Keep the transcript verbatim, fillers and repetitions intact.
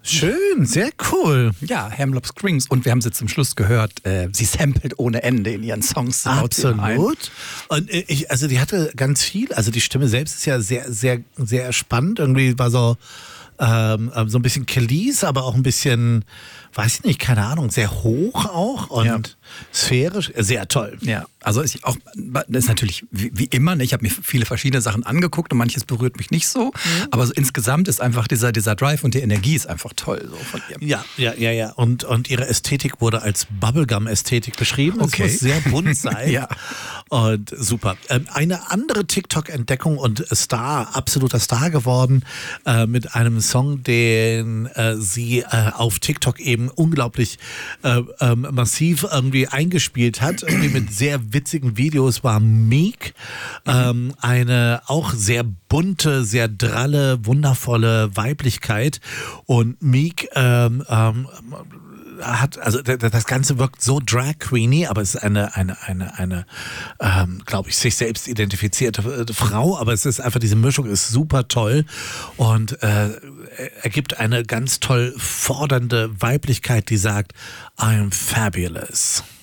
Schön, sehr cool. Ja, Hemlock Springs. Und wir haben sie zum Schluss gehört, äh, sie samplet ohne Ende in ihren Songs. Absolut. Und ich, also die hatte ganz viel, also die Stimme selbst ist ja sehr, sehr, sehr spannend. Irgendwie war so, ähm, so ein bisschen Kelis, aber auch ein bisschen, weiß ich nicht, keine Ahnung, sehr hoch auch und ja. sphärisch, sehr toll. Ja, also ist auch, das ist natürlich wie, wie immer, ne? Ich habe mir viele verschiedene Sachen angeguckt und manches berührt mich nicht so, mhm. aber so insgesamt ist einfach dieser, dieser Drive und die Energie ist einfach toll so von ihr. Ja, ja, ja, ja. Und, und ihre Ästhetik wurde als Bubblegum-Ästhetik beschrieben. Okay. Es muss sehr bunt sein. Ja. Und super. Ähm, eine andere TikTok-Entdeckung und Star, absoluter Star geworden, äh, mit einem Song, den äh, sie äh, auf TikTok eben unglaublich äh, ähm, massiv irgendwie eingespielt hat, irgendwie mit sehr witzigen Videos, war Meek. Ähm, eine auch sehr bunte, sehr dralle, wundervolle Weiblichkeit. Und Meek ähm, ähm, hat, also das Ganze wirkt so drag queeny, aber es ist eine, eine, eine, eine, ähm, glaube ich, sich selbst identifizierte Frau, aber es ist einfach, diese Mischung ist super toll und äh, ergibt eine ganz toll fordernde Weiblichkeit, die sagt, I'm fabulous.